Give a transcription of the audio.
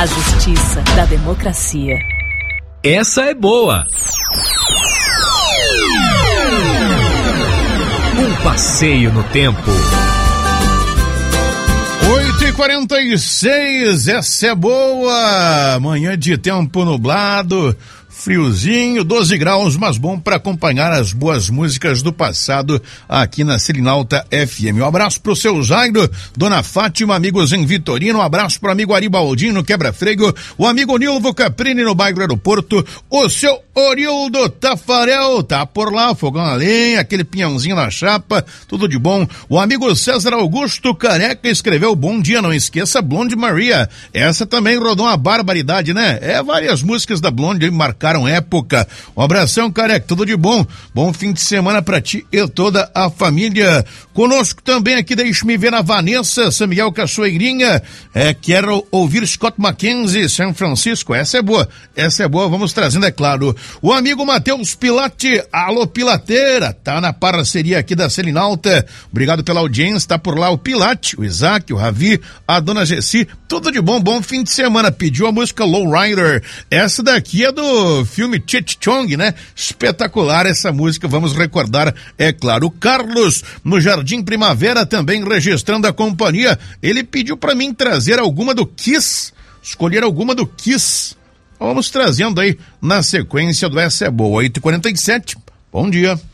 A justiça da democracia. Essa é boa. Um passeio no tempo. 8h46, essa é boa. Manhã de tempo nublado, friozinho, 12 graus, mas bom para acompanhar as boas músicas do passado aqui na Selinalta FM. Um abraço pro seu Jairo, dona Fátima, amigos em Vitorino, um abraço pro amigo Aribaldinho no Quebra-Frego, o amigo Nilvo Caprini no bairro Aeroporto, o seu Orildo Tafarel, tá por lá, fogão a lenha, aquele pinhãozinho na chapa, tudo de bom. O amigo César Augusto Careca escreveu: bom dia, não esqueça Blonde Maria. Essa também rodou uma barbaridade, né? Várias músicas da Blonde marcaram época. Um abração, Careca, tudo de bom. Bom fim de semana pra ti e toda a família. Conosco também aqui, deixe-me ver, a Vanessa Samuel Cachoeirinha. Quero ouvir Scott Mackenzie, São Francisco. Essa é boa, vamos trazendo, é claro. O amigo Matheus Pilate, alô Pilateira, tá na parceria aqui da Selinalta. Obrigado pela audiência, tá por lá o Pilate, o Isaac, o Ravi, a dona Gessi, tudo de bom, bom fim de semana. Pediu a música Lowrider. Essa daqui é do filme Cheech Chong, né? Espetacular essa música, vamos recordar, é claro. O Carlos, no Jardim Primavera, também registrando a companhia. Ele pediu pra mim trazer alguma do Kiss, escolher alguma do Kiss. Vamos trazendo aí na sequência do Essa é Boa. 8h47, bom dia.